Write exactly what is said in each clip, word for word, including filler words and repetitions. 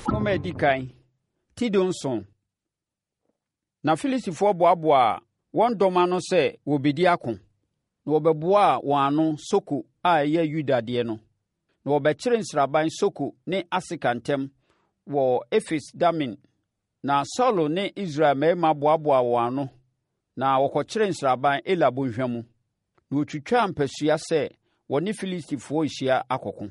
Moma edi kan Tidonson. Na Filistifoɔ boaboa wɔn dɔm ano sɛ wɔbɛdi ako. Na wɔbɛboa wɔn ano Soko a ɛyɛ Yuda deɛ no. Na wɔbɛkyere nsraban Soko ne Aseka ntam wɔ Efes Damin. Na Saulo ne Israel mmarima boaboa wɔn ano. Na wɔkɔkyere nsraban Ela bɔnhwa mu. Na wɔtwitwa mpasua sɛ wɔne Filistifoɔ hyia akɔko.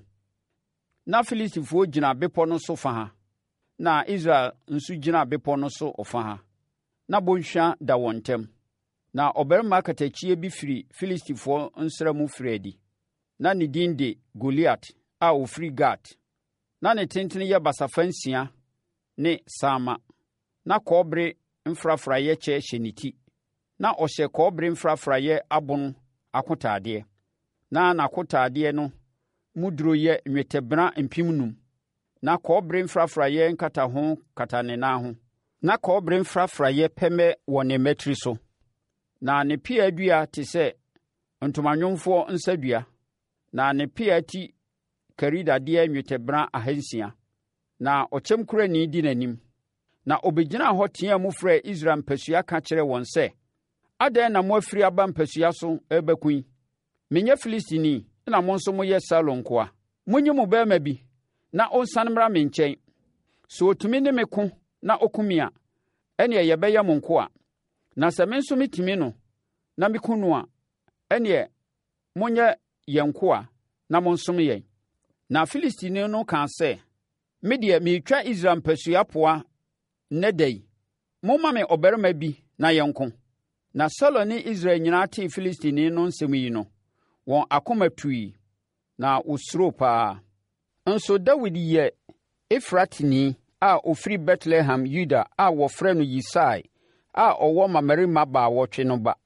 Na Filistifoɔ gyina bepɔ no so fa ha. Na Israel nso gyina bepɔ no so ɔfa ha. Na bɔnhwa da wɔn ntam. Na ɔbarima katakyie bi firi Filistifoɔ nsra mu firi adi. Na ne din de Goliat a ɔfiri Gat. Na ne tentene yɛ basafa nsia ne Sama. Na kɔbere mfrafraeɛ kyɛ hyɛ ne ti. Na ɔhyɛ kɔbere mfrafraeɛ abono akotaadeɛ. Na n'akotaadeɛ no mu duro yɛ nnwetɛbena mpem num. Na kɔbere mfrafraeɛ nkataho kata ne nan ho. Na kɔbere mfrafraeɛ pɛmɛ wɔ ne mmatiri so. Na ne pea dua te sɛ ntomanwomfoɔ nsadua. Na ne pea ti karidadeɛ nnwetɛbena ahansia. Na ɔkyɛmkurani di n'anim. Na obɛgyinaa hɔ teaa mu frɛ Israel mpasua ka kyerɛ wɔn sɛ, adɛn na mo afiri aba mpasua so ɛbɛko yi? Menyɛ Filistini, na mo nso moyɛ Saulo nkoa. Monyi mo barima bi, na ɔnsane mmra me nkyɛn. So otumi ne me ko na okumi a, ɛneɛ yɛbɛyɛ mo nkoa. Na sɛ me nso metumi no, na meku no a, ɛneɛ monyɛ yɛn nkoa na monsom yɛn. Na Filistini no kaa sɛ, me deɛ meretwa Israel mpasua poa nnɛ da yi. Momma me ɔbarima bi na yɛnko. Na Saulo ne Israel nyinaa tee Filistini no nsɛm yi no, wɔn akoma tui, na wosuro paa. Nso Dawid yɛ Efratini a ofiri Bethlehem Yuda a wɔfrɛ no Yisai a ɔwɔ mmabarima baawɔtwe no ba.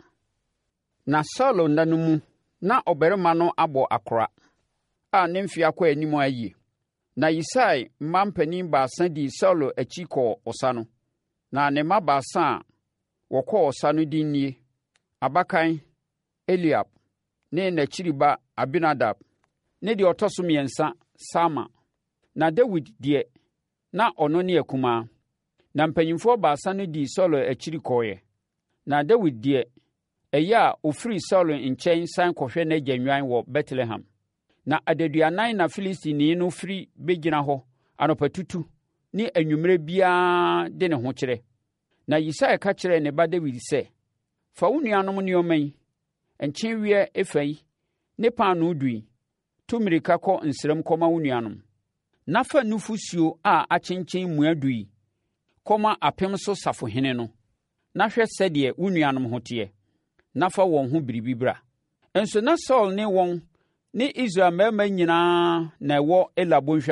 Na Saulo nna no mu na ɔbarima no abɔ akora a ne mfe akɔ anim ayie. Na Yisai mma mpanin baasa di Saulo akyi kɔɔ ɔsa no. Na ne mma baasa a wɔkɔɔ ɔsa no din nie: abakan Eliab ne n'akyiri ba Abinadab ne deɛ ɔtɔ so mmiɛnsa Sama. Na Dawid deɛ na ɔno ne akumaa. Na mpanyimfoɔ baasa no di Saulo akyiri kɔɔeɛ. Na Dawid deɛ ɛyɛ a ɔfiri Saulo nkyɛn san kɔhwɛ n'agya nnwan wɔ Betlehem. Na adaduanan na Filistini no firi bɛgyina hɔ anɔpatutu ne anwummerɛ biara de ne ho kyerɛ. Na Yisai ka kyerɛɛ ne ba Dawid sɛ, fa wo nuanom nneɔma yi, nkyenweɛ efa yi, ne paano du yi, tu mmirika kɔ nsram kɔma wo nuanom. Na fa nufosuo a akyenkyen mua du yi, kɔma apem so safohene no. Na hwɛ sɛdeɛ wo nuanom ho teɛ. Na fa wɔn ho biribi bra. Nso na Saulo ne wɔn ne Israel mmarima nyinaa na ɛwɔ Ela bɔnhwa